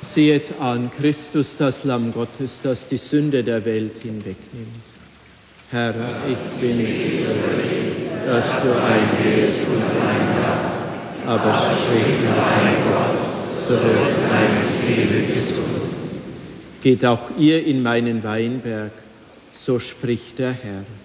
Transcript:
Sehet an, Christus, das Lamm Gottes, das die Sünde der Welt hinwegnimmt. Herr, ich bin nicht würdig, dass du eingehst unter mein Dach, aber sprich nur ein Wort, so wird deine Seele gesund. Geht auch ihr in meinen Weinberg, so spricht der Herr.